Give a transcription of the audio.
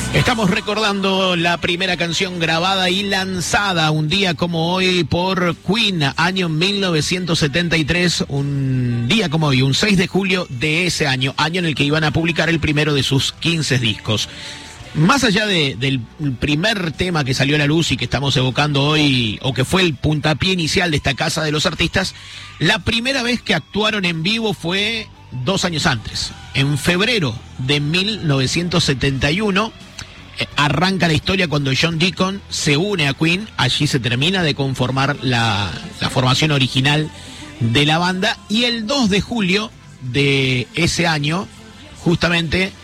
Estamos recordando la primera canción grabada y lanzada un día como hoy por Queen, año 1973, un día como hoy, un 6 de julio de ese año en el que iban a publicar el primero de sus 15 discos. Más allá del primer tema que salió a la luz y que estamos evocando hoy, o que fue el puntapié inicial de esta casa de los artistas, la primera vez que actuaron en vivo fue 2 años antes. En febrero de 1971 arranca la historia cuando John Deacon se une a Queen. Allí se termina de conformar la formación original de la banda, y el 2 de julio de ese año justamente